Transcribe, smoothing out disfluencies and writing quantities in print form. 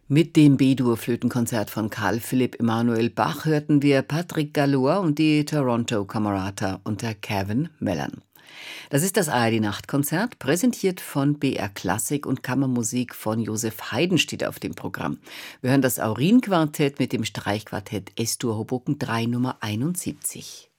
Mit dem B-Dur-Flötenkonzert von Carl Philipp Emanuel Bach hörten wir Patrick Gallois und die Toronto Camerata unter Kevin Mellon. Das ist das ARD-Nachtkonzert, präsentiert von BR Klassik und Kammermusik von Josef Haydn steht auf dem Programm. Wir hören das Aurin-Quartett mit dem Streichquartett S-Dur Hoboken 3 Nummer 71.